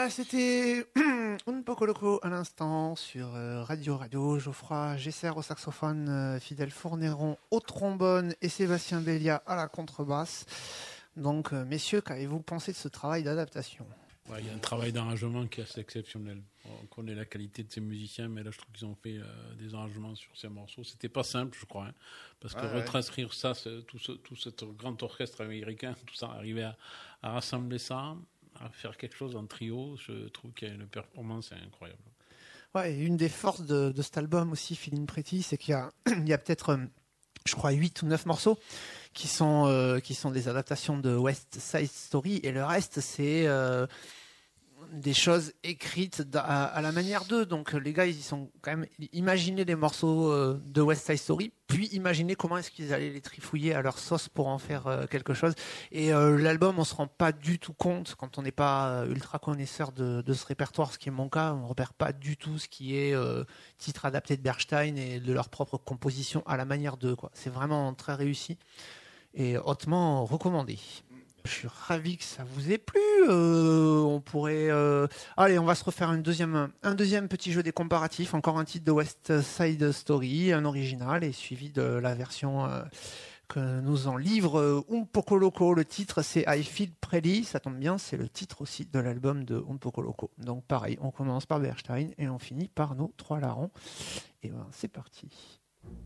Voilà, c'était Un Poco Loco à l'instant sur Radio. Geoffroy Gesser au saxophone, Fidèle Fournéron au trombone et Sébastien Bélia à la contrebasse. Donc, messieurs, qu'avez-vous pensé de ce travail d'adaptation ? Ouais, il y a un travail d'arrangement qui est assez exceptionnel. On connaît la qualité de ces musiciens, mais là, je trouve qu'ils ont fait des arrangements sur ces morceaux. C'était pas simple, je crois, hein, parce que retranscrire ça, tout cet grand orchestre américain, tout ça, arriver à rassembler ça, à faire quelque chose en trio, je trouve qu'il y a une performance incroyable. Ouais, et une des forces de cet album aussi, Feeling Pretty, c'est qu'il y a, il y a peut-être, je crois, 8 ou 9 morceaux qui sont des adaptations de West Side Story, et le reste, c'est des choses écrites à la manière d'eux. Donc les gars, ils sont quand même imaginé les morceaux de West Side Story, puis imaginer comment est-ce qu'ils allaient les trifouiller à leur sauce pour en faire quelque chose. Et l'album, on se rend pas du tout compte quand on n'est pas ultra connaisseur de ce répertoire, ce qui est mon cas. On repère pas du tout ce qui est titre adapté de Bernstein et de leur propre composition à la manière d'eux, quoi. C'est vraiment très réussi et hautement recommandé. Je suis ravi que ça vous ait plu. On pourrait. Allez, on va se refaire un deuxième petit jeu des comparatifs. Encore un titre de West Side Story, un original, et suivi de la version que nous en livre Un Poco Loco. Le titre, c'est I Feel Pretty. Ça tombe bien, c'est le titre aussi de l'album de Un Poco Loco. Donc pareil, on commence par Bernstein et on finit par nos trois larrons. Et ben, c'est parti.